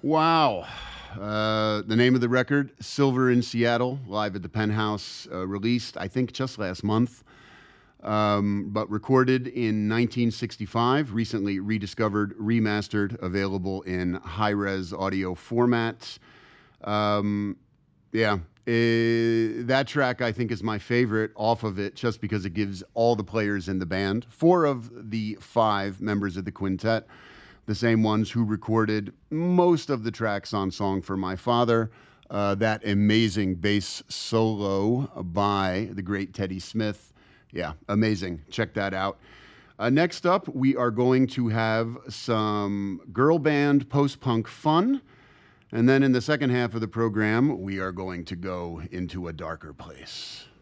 Wow. The name of the record, Silver in Seattle, live at the Penthouse, released, I think, just last month, but recorded in 1965, recently rediscovered, remastered, available in high-res audio formats. Yeah, that track I think is my favorite off of it just because it gives all the players in the band, four of the five members of the quintet, the same ones who recorded most of the tracks on Song for My Father. That amazing bass solo by the great Teddy Smith. Yeah, amazing. Check that out. Next up, we are going to have some girl band post-punk fun. And then in the second half of the program, we are going to go into a darker place.